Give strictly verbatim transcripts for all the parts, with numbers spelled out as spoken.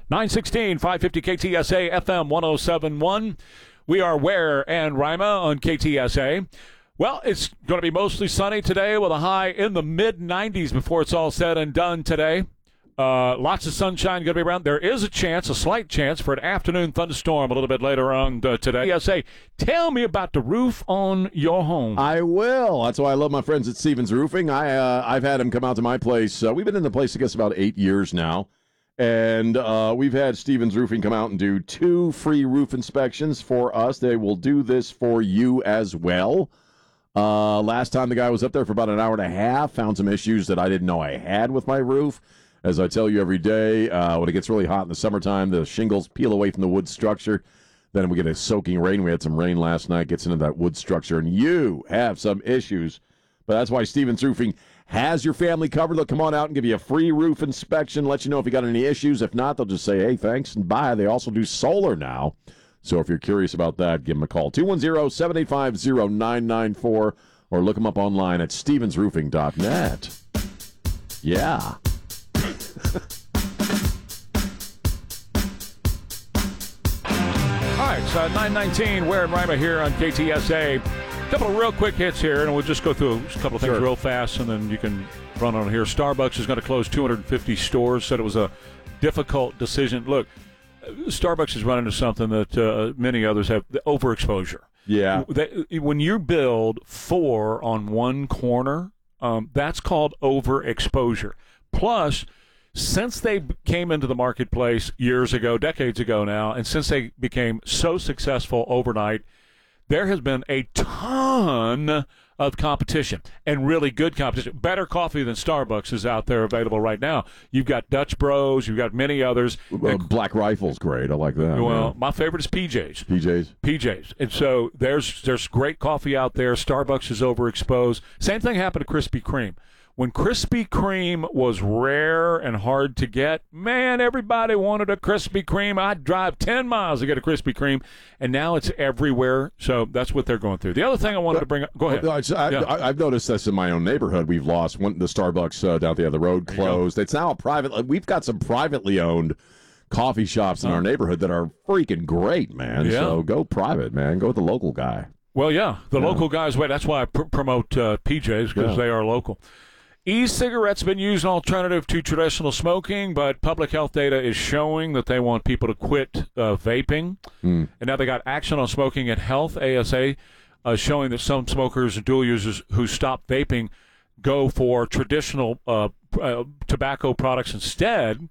nine sixteen, five fifty K T S A, F M one oh seven point one. We are Ware and Rima on K T S A. Well, it's going to be mostly sunny today with a high in the mid nineties before it's all said and done today. Uh, lots of sunshine going to be around. There is a chance, a slight chance, for an afternoon thunderstorm a little bit later on uh, today. K T S A, tell me about the roof on your home. I will. That's why I love my friends at Stevens Roofing. I, uh, I've had them come out to my place. Uh, we've been in the place, I guess, about eight years now. And uh, we've had Stevens Roofing come out and do two free roof inspections for us. They will do this for you as well. Uh, last time the guy was up there for about an hour and a half, found some issues that I didn't know I had with my roof. As I tell you every day, uh, when it gets really hot in the summertime, the shingles peel away from the wood structure. Then we get a soaking rain. We had some rain last night, gets into that wood structure, and you have some issues. But that's why Stevens Roofing has your family covered. They'll come on out and give you a free roof inspection, let you know if you got any issues. If not, they'll just say, hey, thanks, and bye. They also do solar now. So if you're curious about that, give them a call. two one zero, seven eight five, zero nine nine four or look them up online at stevens roofing dot net. Yeah. All right, so nine nineteen, Ware and Rima here on K T S A. A couple of real quick hits here, and we'll just go through a couple of things Sure. real fast, and then you can run on here. Starbucks is going to close two hundred fifty stores, said it was a difficult decision. Look, Starbucks is running into something that uh, many others have, the overexposure. Yeah. They, when you build four on one corner, um, that's called overexposure. Plus, since they came into the marketplace years ago, decades ago now, and since they became so successful overnight, there has been a ton of competition, and really good competition. Better coffee than Starbucks is out there available right now. You've got Dutch Bros, you've got many others. Well, Black Rifle's great. I like that. Well, yeah. my favorite is P J's. P J's. P J's. And so there's there's great coffee out there. Starbucks is overexposed. Same thing happened to Krispy Kreme. When Krispy Kreme was rare and hard to get, man, everybody wanted a Krispy Kreme. I'd drive ten miles to get a Krispy Kreme, and now it's everywhere. So that's what they're going through. The other thing I wanted to bring up, go ahead. I, I, Yeah. I, I've noticed this in my own neighborhood. We've lost one, the Starbucks uh, down the other road closed. It's now a private. We've got some privately owned coffee shops in our neighborhood that are freaking great, man. Yeah. So go private, man. Go with the local guy. Well, yeah, the Yeah. local guys. Wait, that's why I pr- promote uh, P J's, because Yeah. they are local. E-cigarettes have been used as an alternative to traditional smoking, but public health data is showing that they want people to quit uh, vaping. Mm. And now they got Action on Smoking and Health, A S A, uh, showing that some smokers and dual users who stop vaping go for traditional uh, uh, tobacco products instead.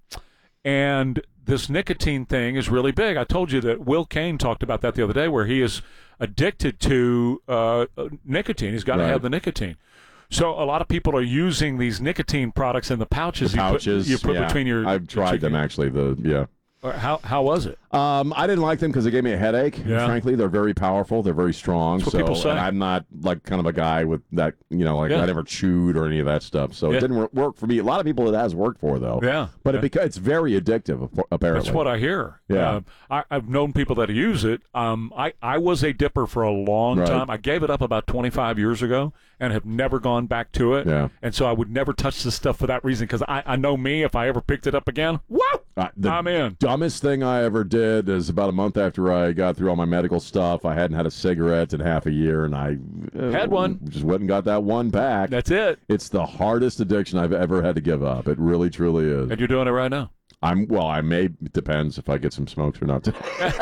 And this nicotine thing is really big. I told you that Will Kane talked about that the other day, where he is addicted to uh, nicotine. He's got to Right. have the nicotine. So a lot of people are using these nicotine products in the pouches, The pouches. you put, you put yeah. between your. I've tried your- them actually. The yeah. Or How how was it? Um, I didn't like them because they gave me a headache. Yeah. Frankly, they're very powerful. They're very strong. That's what so, people say. And I'm not like kind of a guy with that. You know, like Yeah. I never chewed or any of that stuff. So Yeah. it didn't wor- work for me. A lot of people it has worked for though. Yeah. But Yeah. it beca- it's very addictive. Apparently. That's what I hear. Yeah. Uh, I, I've known people that use it. Um, I, I was a dipper for a long Right. time. I gave it up about twenty-five years ago and have never gone back to it. Yeah. And so I would never touch this stuff for that reason, because I, I know me, if I ever picked it up again, whoa, Uh, the I'm in. dumbest thing I ever did is about a month after I got through all my medical stuff. I hadn't had a cigarette in half a year, and I uh, Had one. Just went and got that one pack. That's it. It's the hardest addiction I've ever had to give up. It really, truly is. And you're doing it right now. I'm well. I may it depends if I get some smokes or not.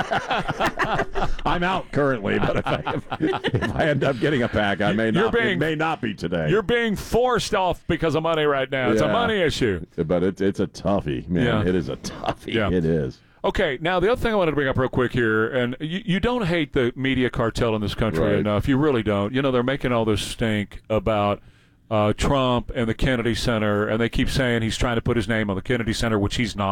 I'm out currently, but if I, if, if I end up getting a pack, I may You're not. being- it may not be today. You're being forced off because of money right now. It's a Yeah. money issue. but it's it's a toughie, man. Yeah. It is a toughie. Yeah. It is. Okay, now the other thing I wanted to bring up real quick here, and you, you don't hate the media cartel in this country Right. enough. You really don't. You know, they're making all this stink about uh, Trump and the Kennedy Center, and they keep saying he's trying to put his name on the Kennedy Center, which he's not.